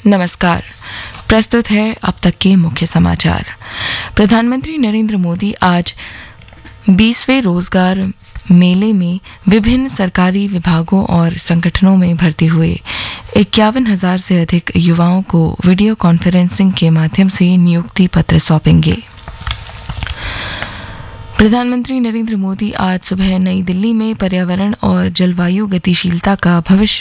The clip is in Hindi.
नमस्कार। प्रस्तुत है अब तक के मुख्य समाचार। प्रधानमंत्री नरेंद्र मोदी आज 20वें रोजगार मेले में विभिन्न सरकारी विभागों और संगठनों में भर्ती हुए 51,000 से अधिक युवाओं को वीडियो कॉन्फ्रेंसिंग के माध्यम से नियुक्ति पत्र सौंपेंगे। प्रधानमंत्री नरेंद्र मोदी आज सुबह नई दिल्ली में पर्यावरण और जलवायु गतिशीलता का भविष्य